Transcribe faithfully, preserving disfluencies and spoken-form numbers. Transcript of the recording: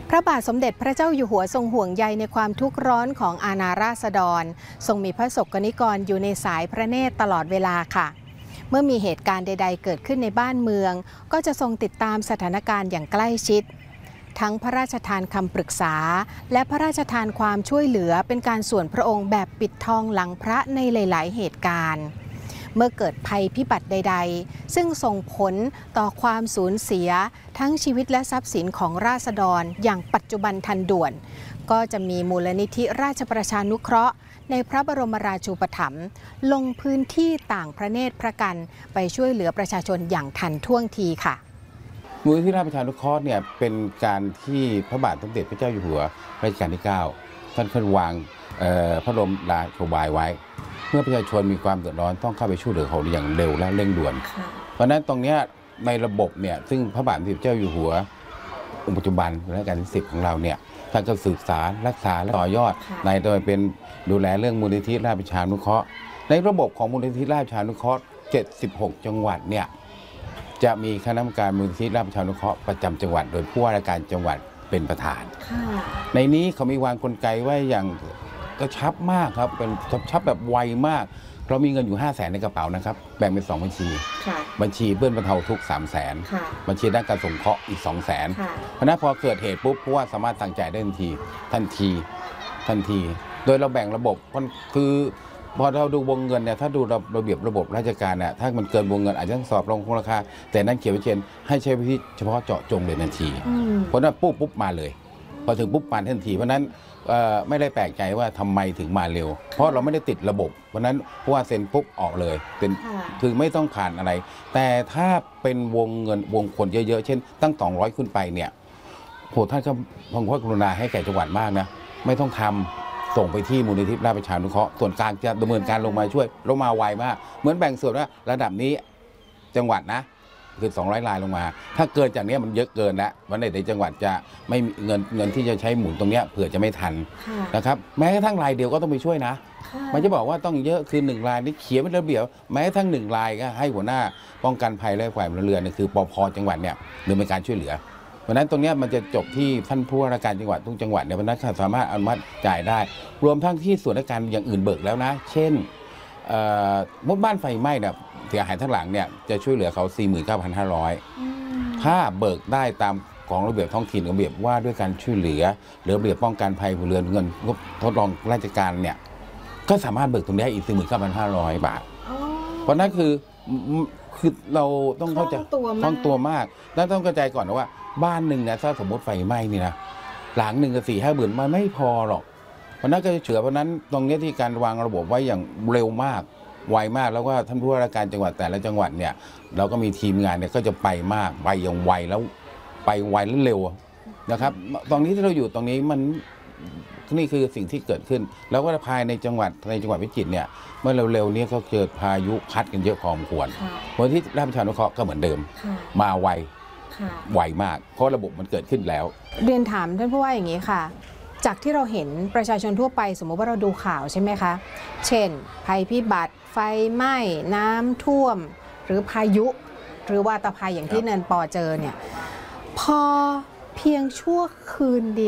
พระบาทสมเด็จพระเจ้าอยู่หัวทรงห่วงใยในความทุกข์ร้อนของอาณาราษฎรทรงมีพระศกนิกรอยู่ในสายพระเนตรตลอดเวลาค่ะเมื่อมีเหตุการณ์ใดๆเกิดขึ้นในบ้านเมืองก็จะทรงติดตามสถานการณ์อย่างใกล้ชิดทั้งพระราชทานคำปรึกษาและพระราชทานความช่วยเหลือเป็นการส่วนพระองค์แบบปิดทองหลังพระในหลายๆเหตุการณ์เมื่อเกิดภัยพิบัติใดๆซึ่งส่งผลต่อความสูญเสียทั้งชีวิตและทรัพย์สินของราษฎรอย่างปัจจุบันทันด่วนก็จะมีมูลนิธิราชประชานุเคราะห์ในพระบรมราชูปถัมภ์ลงพื้นที่ต่างพระเนตรพระกันไปช่วยเหลือประชาชนอย่างทันท่วงทีค่ะมูลนิธิราชประชานุเคราะห์เนี่ยเป็นการที่พระบาทสมเด็จพระเจ้าอยู่หัวรัชกาลที่เก้าท่านเคยวางพระบรมราโชบายไว้เมื่อประชาชนมีความเดือดร้อนต้องเข้าไปช่วยเหลือเขาอย่างเร็วและเร่งด่วนเพราะฉะนั้นตรงนี้ในระบบเนี่ยซึ่งพระบาทสมเด็จพระเจ้าอยู่หัวองค์ปัจจุบันรัชกาลที่สิบของเราเนี่ยท่านก็ศึกษารักษาและต่อยอดในโดยเป็นดูแลเรื่องมูลนิธิราชประชานุเคราะห์ในระบบของมูลนิธิราชประชานุเคราะห์เจ็ดสิบหกจังหวัดเนี่ยจะมีคณะกรรมการมูลนิธิราชประชานุเคราะห์ประจำจังหวัดโดยผู้ว่าราชการจังหวัดเป็นประธานในนี้เขามีวางกลไกไว้อย่างกระชับมากครับเป็นกระชับแบบไวมากเรามีเงินอยู่ห้าแสนในกระเป๋านะครับแบ่งเป็นสองบัญชีบัญชีเบื้องบรรเทาทุกข์สามแสนบัญชีด้านการสงเคราะห์อีกสองแสนเพราะนั้นพอเกิดเหตุปุ๊บผู้ว่าสามารถสั่งจ่ายได้ทันทีทันทีทันทีโดยเราแบ่งระบบคือพอเราดูวงเงินเนี่ยถ้าดูระเบียบระบบราชการเนี่ยถ้ามันเกินวงเงินอาจจะต้องสอบรองคงราคาแต่นั้นเขียนไว้เช่นให้ใช้วิธีเฉพาะเจาะจงเลยทันทีเพราะนั้นปุ๊บปุ๊บมาเลยพอถึงปุ๊บมาทันทีเพราะนั้นไม่ได้แปลกใจว่าทำไมถึงมาเร็วเพราะเราไม่ได้ติดระบบเพราะนั้นผู้ว่าเซ็นปุ๊บออกเลยเป็นคือไม่ต้องผ่านอะไรแต่ถ้าเป็นวงเงินวงคนเยอะๆเช่นตั้งสองร้อยขึ้นไปเนี่ยโหท่านก็พงพระกรุณาให้แก่จังหวัดมากนะไม่ต้องทำส่งไปที่มูลนิธิราชประชานุเคราะห์ส่วนกลางจะดำเนินการลงมาช่วยลงมาไวมากเหมือนแบ่งส่วนว่าระดับนี้จังหวัดนะคือสองร้อยรายลงมาถ้าเกินจากนี้มันเยอะเกินแล้ววันไหนในจังหวัดจะไม่มีเงินเงินที่จะใช้หมุนตรงนี้เผื่อจะไม่ทันนะครับแม้กระทั่งรายเดียวก็ต้องไปช่วยนะมันจะบอกว่าต้องเยอะคือหนึ่งรายนี่เขียนเป็นระเบียบแม้กระทั่งหนึ่งรายก็ให้หัวหน้าป้องกันภัยและฝ่ายพลเรือนคือปภจังหวัดเนี่ยดำเนินการช่วยเหลือเพราะนั้นตรงนี้มันจะจบที่ท่านผู้ว่าราชการจังหวัดทุกจังหวัดเนี่ยเพราะนั้นสามารถอนุมัติจ่ายได้รวมทั้งที่ส่วนราชการอย่างอื่นเบิกแล้วนะเช่นมดบ้านไฟไหม้เนี่ยเสียหายทั้งหลังเนี่ยจะช่วยเหลือเขา สี่หมื่นเก้าพันห้าร้อย ถ้าเบิกได้ตามของระเบียบท้องถิ่นระเบียบว่าด้วยการช่วยเหลือหรือระเบียบป้องกันภัยพลเรือนเงินงบทดลองราชการเนี่ยก็สามารถเบิกตรงนี้อีก สี่หมื่นเก้าพันห้าร้อย บาทเพราะนั้นคือคือเราต้องเข้าใจต้องตัวมากแล้วต้องเข้าใจก่อนนะว่าบ้านหนึ่งนะถ้าสมมติไฟไหม้นี่นะหลังหนึ่งกับสี่ห้าหมื่นมันไม่พอหรอกเพราะนั้นก็จะเฉื่อยเพราะนั้นตรงนี้ที่การวางระบบไว้อย่างเร็วมากไวมากแล้วก็ท่านผู้ว่าราชการจังหวัดแต่ละจังหวัดเนี่ยเราก็มีทีมงานเนี่ยก็จะไปมากไปอย่างไวแล้วไปไวและเร็วนะครับตรงนี้ที่เราอยู่ตรงนี้มันนี่คือสิ่งที่เกิดขึ้นแล้วก็ภายในจังหวัดในจังหวัดพิจิตรเนี่ยเมื่อเร็วๆนี้ก็เกิดพายุพัดกันเยอะพอสมควรมูลที่ราชประชานุเคราะห์ก็เหมือนเดิมมาไวไวมากเพราะระบบมันเกิดขึ้นแล้วเรียนถามท่านผู้ว่าอย่างนี้ค่ะจากที่เราเห็นประชาชนทั่วไปสมมติว่าเราดูข่าวใช่ไหมคะเช่นภัยพิบัติไฟไหม้น้ำท่วมหรือพายุหรือวาตภัยอย่างที่เนินปอเจอเนี่ยพอเพียงชั่วคืนเดียว